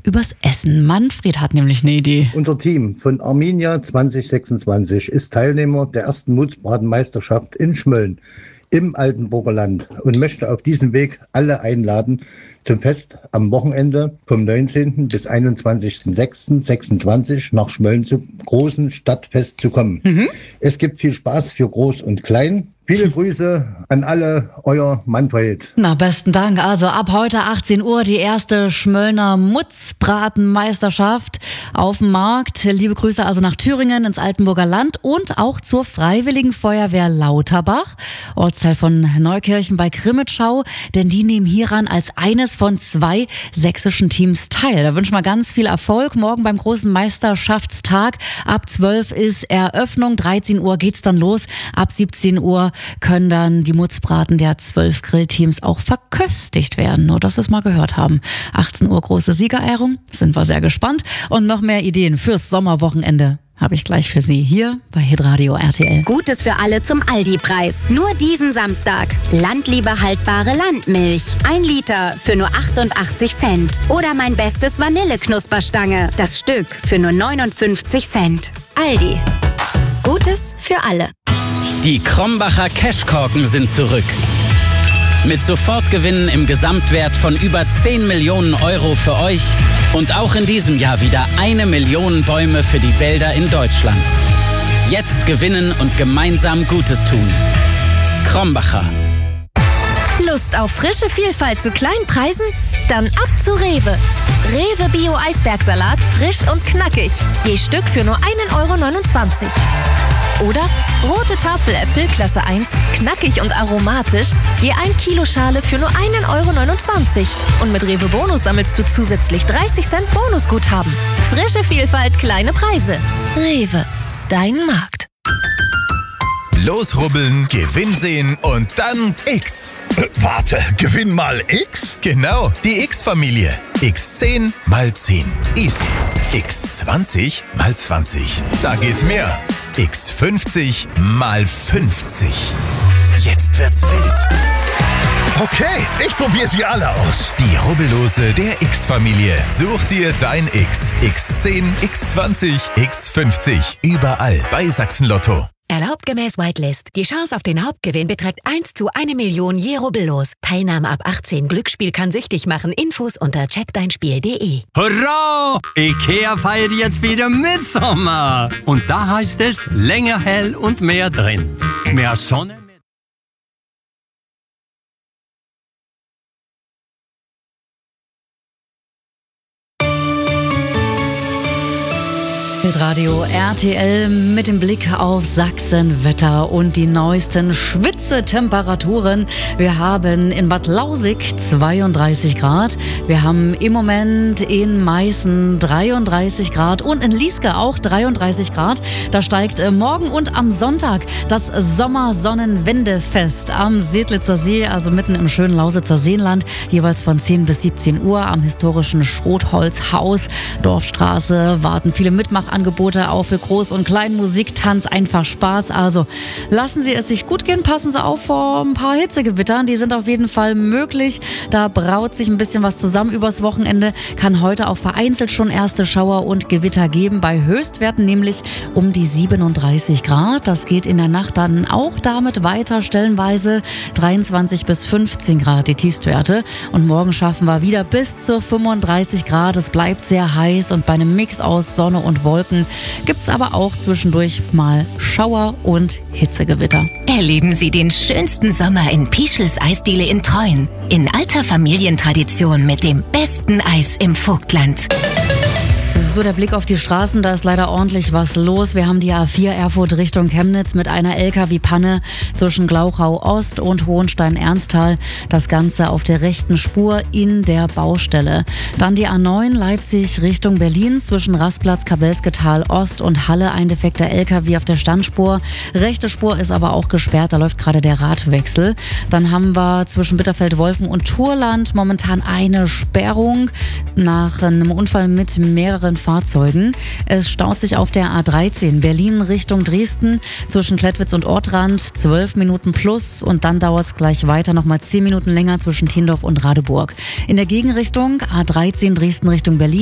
übers Essen. Manfred hat nämlich eine Idee. Unser Team von Arminia 2026 ist Teilnehmer der ersten Mutzbratenmeisterschaft in Schmölln im Altenburger Land und möchte auf diesem Weg alle einladen zum Fest am Wochenende vom 19. bis 21.06.26 nach Schmölln zum großen Stadtfest zu kommen. Es gibt viel Spaß für Groß und Klein. Viele Grüße an alle, euer Manfred. Na, besten Dank. Also ab heute 18 Uhr die erste Schmöllner Mutzbratenmeisterschaft auf dem Markt. Liebe Grüße also nach Thüringen ins Altenburger Land und auch zur Freiwilligen Feuerwehr Lauterbach, Ortsteil von Neukirchen bei Krimitschau, denn die nehmen hieran als eines von 2 sächsischen Teams teil. Da wünschen wir ganz viel Erfolg. Morgen beim großen Meisterschaftstag ab 12 ist Eröffnung, 13 Uhr geht's dann los. Ab 17 Uhr können dann die Mutzbraten der 12 Grillteams auch verköstigt werden. Nur, dass wir es mal gehört haben. 18 Uhr große Siegerehrung. Sind wir sehr gespannt. Und noch mehr Ideen fürs Sommerwochenende habe ich gleich für Sie hier bei Hitradio RTL. Gutes für alle zum Aldi-Preis. Nur diesen Samstag. Landliebe haltbare Landmilch. 1 Liter für nur 88 Cent. Oder mein bestes Vanilleknusperstange. Das Stück für nur 59 Cent. Aldi. Gutes für alle. Die Krombacher Cashkorken sind zurück. Mit Sofortgewinnen im Gesamtwert von über 10 Millionen Euro für euch und auch in diesem Jahr wieder 1 Million Bäume für die Wälder in Deutschland. Jetzt gewinnen und gemeinsam Gutes tun. Krombacher. Lust auf frische Vielfalt zu kleinen Preisen? Dann ab zu Rewe. Rewe Bio Eisbergsalat, frisch und knackig. Je Stück für nur 1,29 €. Oder rote Tafeläpfel Klasse 1, knackig und aromatisch, je 1 Kilo Schale für nur 1,29 €. Und mit Rewe Bonus sammelst du zusätzlich 30 Cent Bonusguthaben. Frische Vielfalt, kleine Preise. Rewe, dein Markt. Losrubbeln, Gewinn sehen und dann X. Warte, Gewinn mal X? Genau, die X-Familie. X10 mal 10. Easy. X20 mal 20. Da geht's mehr. X50 mal 50. Jetzt wird's wild. Okay, ich probiere sie alle aus. Die Rubbellose der X-Familie. Such dir dein X. X10, X20, X50. Überall bei Sachsen Lotto. Erlaubt gemäß Whitelist. Die Chance auf den Hauptgewinn beträgt 1 zu 1 Million je Rubbellos. Teilnahme ab 18. Glücksspiel kann süchtig machen. Infos unter checkdeinspiel.de. Hurra! Ikea feiert jetzt wieder Mitsommer. Und da heißt es länger hell und mehr drin. Mehr Sonne. Radio RTL mit dem Blick auf Sachsenwetter und die neuesten Schwitzetemperaturen. Wir haben in Bad Lausig 32 Grad. Wir haben im Moment in Meißen 33 Grad und in Lieske auch 33 Grad. Da steigt morgen und am Sonntag das Sommersonnenwendefest am Sedlitzer See, also mitten im schönen Lausitzer Seenland, jeweils von 10 bis 17 Uhr am historischen Schrotholzhaus. Dorfstraße warten viele Mitmachangebote auch für Groß- und Klein, Musik, Tanz, einfach Spaß. Also lassen Sie es sich gut gehen, passen Sie auf vor ein paar Hitzegewittern, die sind auf jeden Fall möglich. Da braut sich ein bisschen was zusammen übers Wochenende, kann heute auch vereinzelt schon erste Schauer und Gewitter geben, bei Höchstwerten nämlich um die 37 Grad. Das geht in der Nacht dann auch damit weiter, stellenweise 23 bis 15 Grad die Tiefstwerte. Und morgen schaffen wir wieder bis zu 35 Grad. Es bleibt sehr heiß und bei einem Mix aus Sonne und Wolken gibt's aber auch zwischendurch mal Schauer und Hitzegewitter. Erleben Sie den schönsten Sommer in Pischels Eisdiele in Treuen. In alter Familientradition mit dem besten Eis im Vogtland. So, der Blick auf die Straßen, da ist leider ordentlich was los. Wir haben die A4 Erfurt Richtung Chemnitz mit einer LKW-Panne zwischen Glauchau Ost und Hohenstein-Ernsthal. Das Ganze auf der rechten Spur in der Baustelle. Dann die A9 Leipzig Richtung Berlin zwischen Rastplatz, Kabelsketal Ost und Halle. Ein defekter LKW auf der Standspur. Rechte Spur ist aber auch gesperrt, da läuft gerade der Radwechsel. Dann haben wir zwischen Bitterfeld-Wolfen und Turland momentan eine Sperrung nach einem Unfall mit mehreren Fahrzeugen. Es staut sich auf der A13 Berlin Richtung Dresden zwischen Klettwitz und Ortrand 12 Minuten plus und dann dauert es gleich weiter, nochmal 10 Minuten länger zwischen Tiendorf und Radeburg. In der Gegenrichtung A13 Dresden Richtung Berlin